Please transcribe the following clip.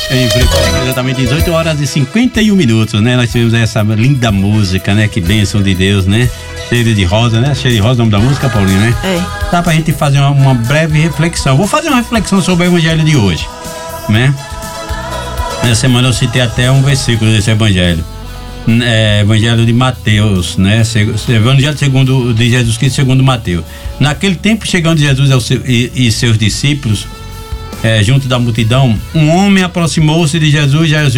Exatamente 18 horas e 51 minutos, né? Nós tivemos essa linda música, né? Que bênção de Deus, né? Cheiro de rosa, né? Cheiro de rosa, o nome da música, Paulinho, né? É. Dá pra gente fazer uma breve reflexão. Vou fazer uma reflexão sobre o evangelho de hoje, né? Essa semana eu citei até um versículo desse evangelho. Evangelho de Mateus, né? Evangelho segundo de Jesus Cristo segundo Mateus. Naquele tempo, chegando Jesus e seus discípulos junto da multidão, um homem aproximou-se de Jesus